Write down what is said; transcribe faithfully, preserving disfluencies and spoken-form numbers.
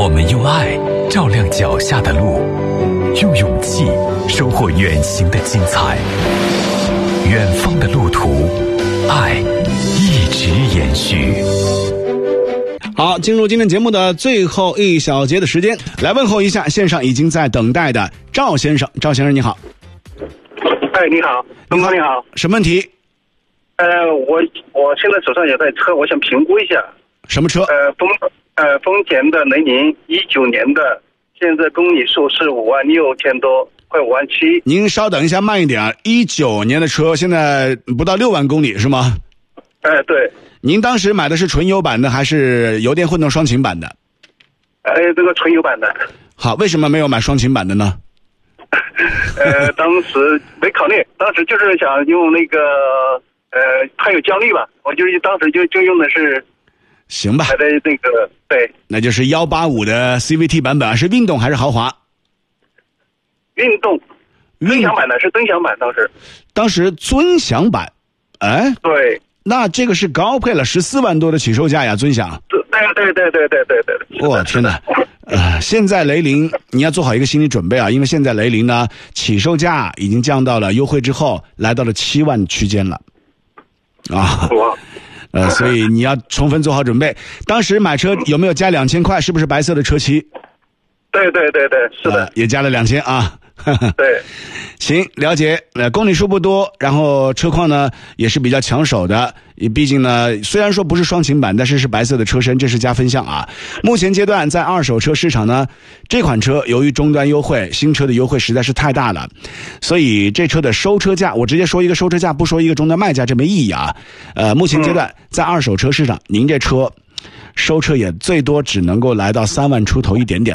我们用爱照亮脚下的路，用勇气收获远行的精彩。远方的路途，爱一直延续。 好，进入今天节目的最后一小节的时间，来问候一下线上已经在等待的赵先生。赵先生你好。 哎，你好，东哥你好。 什么问题？ 呃，我我现在手上有台车，我想评估一下。 什么车？ 呃，丰呃丰田的雷凌，一九年的，现在公里数是五万六千多，快五万七。 您稍等一下，慢一点。一九年的车，现在不到六万公里是吗？ 哎、呃，对。 您当时买的是纯油版的还是油电混动双擎版的？ 呃，这个纯油版的。 好，为什么没有买双擎版的呢？ 呃，当时没考虑，当时就是想用那个呃，它有降力吧，我就是当时就就用的是。 行吧。 买的那个对。 那就是一八五的 C V T 版本，是运动还是豪华？ 运动。尊享版的是尊享版，当时。 当时尊享版，哎。 对。 那这个是高配了，十四万多的起售价呀，尊享。 对对对对对对对对。 我、哦、天哪！呃，现在雷凌你要做好一个心理准备啊，因为现在雷凌呢起售价已经降到了优惠之后来到了七万区间了，啊，呃，所以你要充分做好准备。当时买车有没有加两千块？是不是白色的车漆？ 对对对对，是的， 呃、也加了两千啊。 对， 行，了解。呃，公里数不多，然后车况呢也是比较抢手的。毕竟呢，虽然说不是双擎版，但是是白色的车身，这是加分项啊。目前阶段在二手车市场呢，这款车由于终端优惠，新车的优惠实在是太大了，所以这车的收车价，我直接说一个收车价，不说一个终端卖价，这没意义啊。呃，目前阶段在二手车市场，您这车收车也最多只能够来到三万出头一点点。